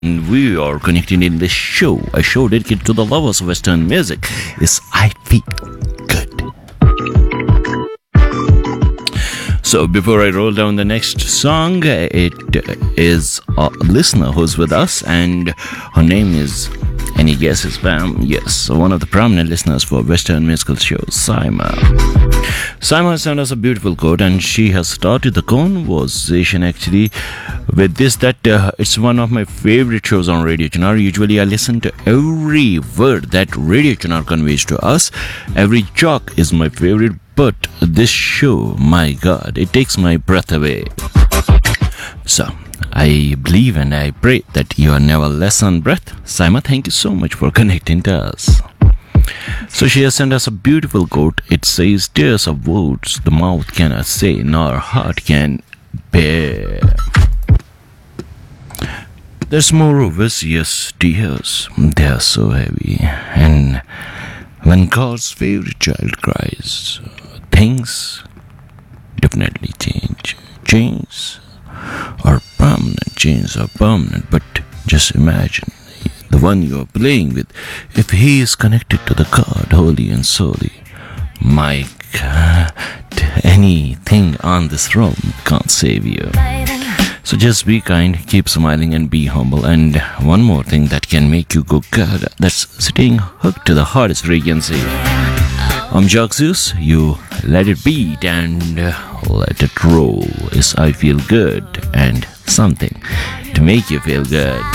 We are connecting in this show, a show dedicated to the lovers of Western music. Is I Feel Good. So before I roll down the next song, it is a listener who's with us, and her name is, any guesses, Bam? Yes, one of the prominent listeners for Western musical shows, Saima. Saima sent us a beautiful quote, and she has started the conversation actually with this, that it's one of my favorite shows on Radio Chunar. Usually I listen to every word that Radio Chunar conveys to us. Every joke is my favorite, but this show, my God, it takes my breath away. So I believe and I pray that you are never less on breath. Saima, thank you so much for connecting to us. So she has sent us a beautiful quote. It says, tears of words the mouth cannot say, nor heart can bear. There's more of us, yes, tears. They are so heavy. And when God's favorite child cries, things definitely change. Chains are permanent. Chains are permanent. But just imagine the one you are playing with, if he is connected to the God wholly and solely, my God, anything on this room can't save you. So just be kind, keep smiling, and be humble. And one more thing that can make you go God, that's staying hooked to the hardest frequency. I'm Jock Zeus, you let it beat and let it roll. Is I Feel Good, and something to make you feel good.